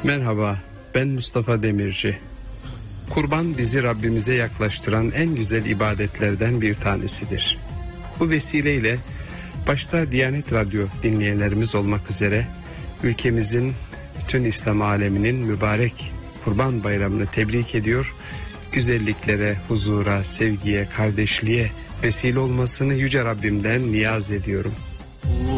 Merhaba, ben Mustafa Demirci. Kurban bizi Rabbimize yaklaştıran en güzel ibadetlerden bir tanesidir. Bu vesileyle başta Diyanet Radyo dinleyenlerimiz olmak üzere ülkemizin bütün İslam aleminin mübarek Kurban Bayramı'nı tebrik ediyor. Güzelliklere, huzura, sevgiye, kardeşliğe vesile olmasını Yüce Rabbimden niyaz ediyorum.